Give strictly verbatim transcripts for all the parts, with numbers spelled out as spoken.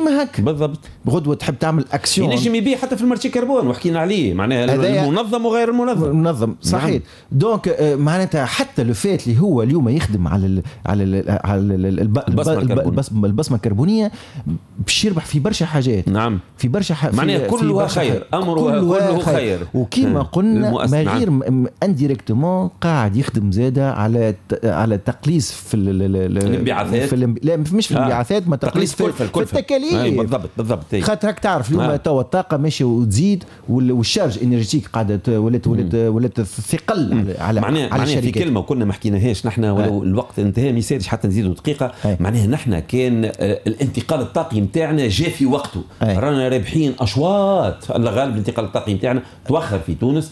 كيما هكا بالضبط. غدوه تحب تعمل اكسيون ينجم يبيع حتى في المارشي كربون وحكينا عليه معناها المنظم وغير المنظم. منظم صحيح. نعم. دونك معناتها حتى لو فات اللي هو اليوم يخدم على ال على ال على ال البصمه الكربونيه باش يربح في برشا حاجات. نعم. في برشا ح... معناها كله خير، امره كله خير, خير. وكما قلنا ما غير انديريكتومون قاعد يخدم زاده على على تقليص في الانبعاثات. لا مش في الانبعاثات، ما تقليص في, في التكاليف. بالضبط بالضبط. خاطرك تعرف اليوم توا الطاقه ماشيه وتزيد والشارج انرجيتيك قاعده ولات ولات ولات ثقل على معناها على الشركات. في كلمه وكنا ما حكيناهاش نحن ولو الوقت انتهى ما يسالش حتى نزيدوا دقيقه. معناها نحن كان الانتقال الطاقي نتاعنا جاء في وقته. رانا رابحين اشواط. الغالب الانتقال الطاقي نتاعنا توخر في تونس.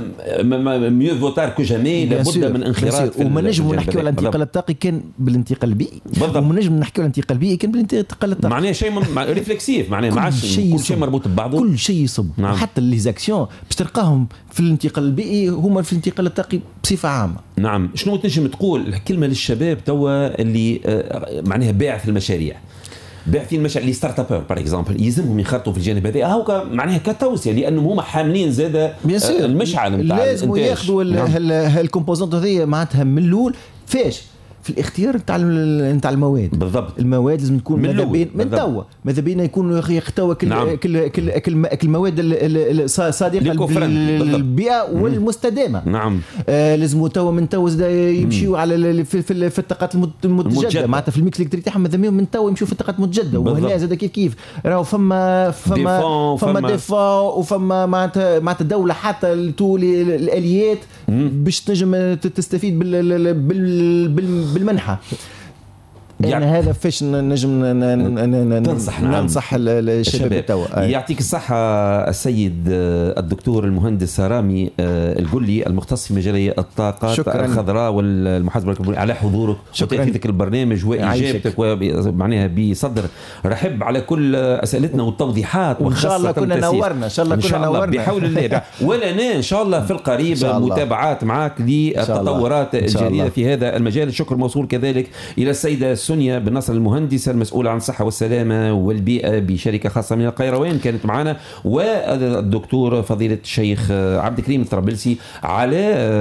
ميو فوتار كو جامي لابد من انخراط. وما نجموا نحكيوا على الانتقال الطاقي كان بالانتقال البيئي، وما نجم نحكيوا على الانتقال البيئي كان بالانتقال الطاقي. معناها شيء ريفلكسيف، معناها ما عادش كل شيء مربوط ببعضه، كل شيء يصب. نعم. وحتى لي زاكسيون باش تلقاهم في الانتقال البيئي هما في الانتقال الطاقي بصفه عامه. نعم. شنو تنجم تقول كلمه للشباب توا اللي معناها باعث المشاريع باعثين المشاريع اللي ستارت ابر باغ اكزومبل يلزمهم يخرطوا في الجانب هذا هاو معناها كتوصيه لانهم هما حاملين زاده المشعل نتاع لازم ياخذوا هالكومبوزونت هذه معناتها من الاول فاش في الاختيار نتاع نتاع المواد. بالضبط. المواد لازم تكون ماذا بين من توا ماذا بينا يكونوا يختوا كل نعم. كل كل كل المواد الصديقه للبيئه والمستدامه. نعم. آه لازم توا من توا يمشيوا على في, في, في الطاقات المتجدده معناتها في الميكس الكتريكي تاعهم ماذا بيهم من توا يمشيوا في الطاقات المتجدده. وهنا زاد كيف كيف راهو فما فما فما ديفا وفما معناتها معناتها الدوله حتى طول الاليات باش تنجم تستفيد بال بال بالمنحة. يعني هذا فاش نجم تنصح ننصح الشباب توا. يعطيك الصحة السيد الدكتور المهندس رامي القلي المختص في مجال الطاقات شكراً. الخضراء والمحاسبة الكربونية على حضورك وتأثيرك البرنامج وإجابتك ومعناها بصدر رحب على كل أسئلتنا والتوضيحات. وإن شاء الله كنا نورنا إن شاء الله كنا نورنا بحول الله ولنا إن شاء الله في القريب متابعات معك للتطورات الجديدة في هذا المجال. الشكر موصول كذلك إلى السيدة سونيا بن نصر المهندسة المسؤولة عن الصحة والسلامة والبيئة بشركة خاصة من القيروان كانت معنا، والدكتور فضيلة الشيخ عبد الكريم الطرابلسي على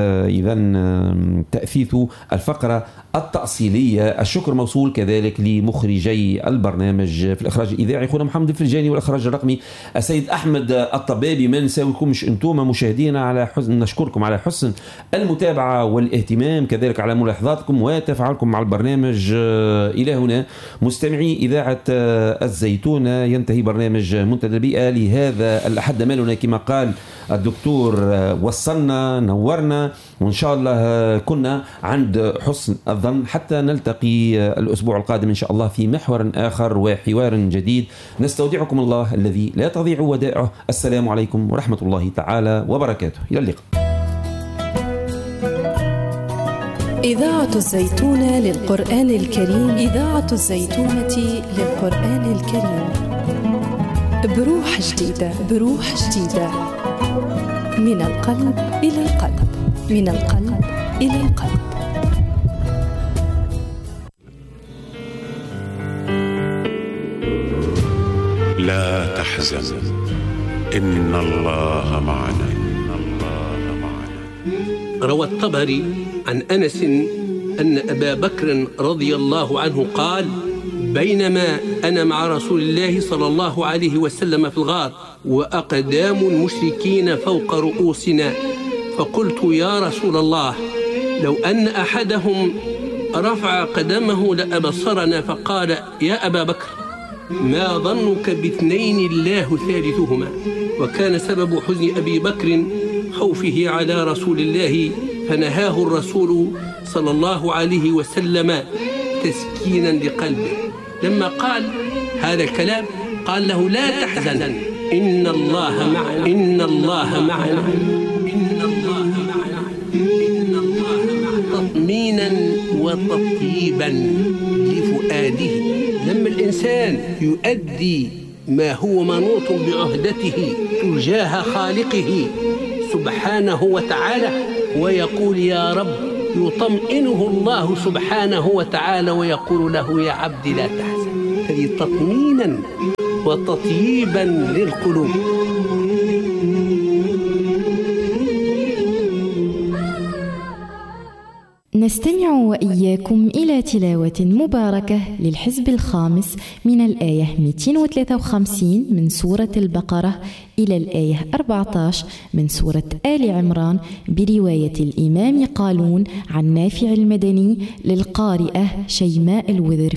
إذن تأثيث الفقرة التأصيلية. الشكر موصول كذلك لمخرجي البرنامج في الإخراج الإذاعي أخونا محمد الفرجاني والإخراج الرقمي السيد أحمد الطبابي. ما نساويكمش أنتم مشاهدينا على حسن نشكركم على حسن المتابعة والاهتمام كذلك على ملاحظاتكم وتفاعلكم مع البرنامج. إلى هنا مستمعي إذاعة الزيتونة ينتهي برنامج منتدى البيئة لهذا الأحد. مالنا كما قال الدكتور وصلنا نورنا وإن شاء الله كنا عند حسن الظن حتى نلتقي الأسبوع القادم إن شاء الله في محور آخر وحوار جديد. نستودعكم الله الذي لا تضيع ودائعه. السلام عليكم ورحمة الله تعالى وبركاته. إلى اللقاء. إذاعة الزيتونة للقرآن الكريم. إذاعة الزيتونة للقرآن الكريم بروح جديدة. بروح جديدة من القلب إلى القلب. من القلب إلى القلب. لا تحزن إن الله معنا. إن الله معنا. روى الطبري عن أنس أن أبا بكر رضي الله عنه قال: بينما أنا مع رسول الله صلى الله عليه وسلم في الغار وأقدام المشركين فوق رؤوسنا، فقلت: يا رسول الله، لو أن أحدهم رفع قدمه لأبصرنا. فقال: يا أبا بكر، ما ظنك باثنين الله ثالثهما؟ وكان سبب حزن أبي بكر خوفه على رسول الله، فنهاه الرسول صلى الله عليه وسلم تسكينا لقلبه. لما قال هذا الكلام قال له: لا تحزن إن الله معنا. إن الله معنا. إن الله معنا. إن الله معنا. تطمينا وتطيبا لفؤاده. لما الإنسان يؤدي ما هو منوط بعهدته تجاه خالقه سبحانه وتعالى ويقول يا رب، يطمئنه الله سبحانه وتعالى ويقول له: يا عبدي لا تحزن. هذه تطمينا وتطييبا للقلوب. نستمع وإياكم إلى تلاوة مباركة للحزب الخامس من الآية مئتين وثلاثة وخمسين من سورة البقرة إلى الآية أربعة عشر من سورة آل عمران برواية الإمام قالون عن نافع المدني للقارئة شيماء الوذر.